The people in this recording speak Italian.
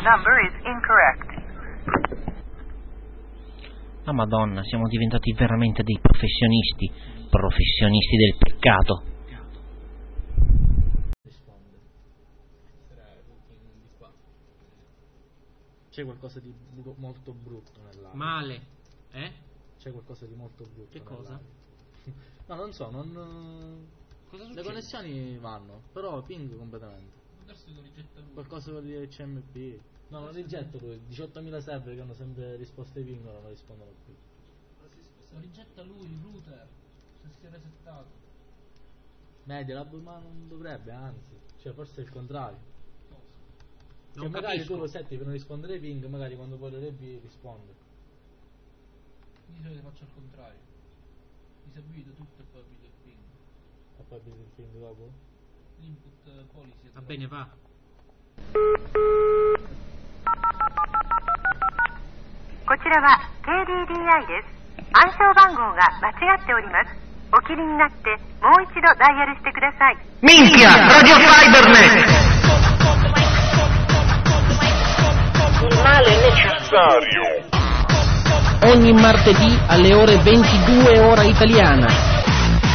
number is incorrect. Ah, Madonna, siamo diventati veramente dei professionisti del peccato. C'è qualcosa di molto brutto nell'aria. Male, C'è qualcosa di molto brutto. Che cosa? No, non so, Cosa succede? le connessioni vanno, però ping completamente. Qualcosa per dire CMP. No, non rigetto lui. 18.000 server che hanno sempre risposto ai ping non rispondono più. Lo rigetta lui, il router, se si è resettato. Medialab, ma non dovrebbe, anzi. Cioè, forse è il contrario. Non Cioè, magari capisco. tu lo setti per non rispondere ai ping, magari quando vuole le RV risponde. Di solito faccio il contrario. Disabilito tutto e poi abilito il ping. E poi vedi il ping dopo? L'input policy. Va bene, va. KDDI です。暗証番号が間違っております。お切りになってもう一度ダイヤルしてください。 Minchia! Radio Fibernet! Il male è necessario. Ogni martedì alle ore 22 ora italiana.